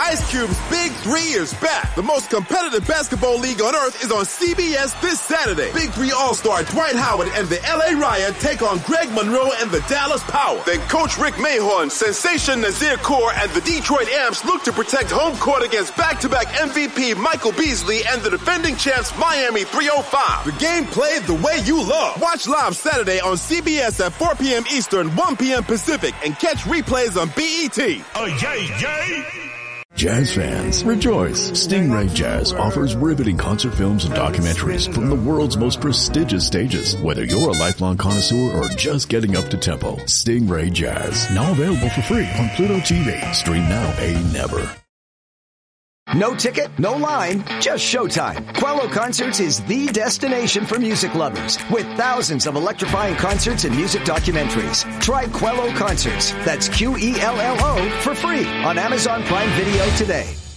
Ice Cube's Big 3 is back. The most competitive basketball league on earth is on CBS this Saturday. Big 3 All-Star Dwight Howard and the LA Riot take on Greg Monroe and the Dallas Power. Then Coach Rick Mahorn, Sensation Nazir Kaur, and the Detroit Amps look to protect home court against back-to-back MVP Michael Beasley and the defending champs Miami 305. The game played the way you love. Watch live Saturday on CBS at 4 p.m. Eastern, 1 p.m. Pacific, and catch replays on BET. Oh, yay, yay! Jazz fans, rejoice! Stingray Jazz offers riveting concert films and documentaries from the world's most prestigious stages. Whether you're a lifelong connoisseur or just getting up to tempo, Stingray Jazz, now available for free on Pluto TV. Stream now, pay never. No ticket, no line, just showtime. Quello Concerts is the destination for music lovers with thousands of electrifying concerts and music documentaries. Try Quello Concerts, that's Quello, for free on Amazon Prime Video today.